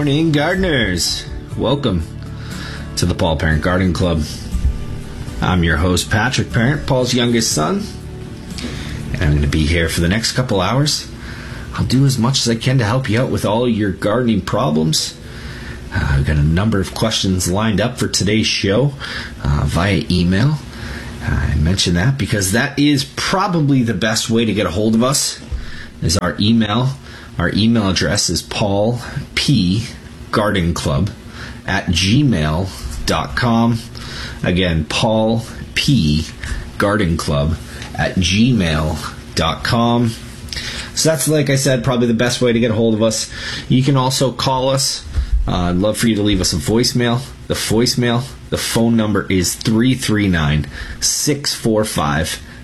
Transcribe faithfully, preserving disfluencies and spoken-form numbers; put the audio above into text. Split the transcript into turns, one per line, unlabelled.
morning, gardeners. Welcome to the Paul Parent Garden Club. I'm your host, Patrick Parent, Paul's youngest son, and I'm going to be here for the next couple hours. I'll do as much as I can to help you out with all your gardening problems. Uh, I've got a number of questions lined up for today's show uh, via email. Uh, I mention that because that is probably the best way to get a hold of us, is our email. Our email address is paul p garden club at gmail dot com. Again, paul p garden club at gmail dot com. So that's, like I said, probably the best way to get a hold of us. You can also call us. Uh, I'd love for you to leave us a voicemail. The voicemail, the phone number is three three nine, six four five,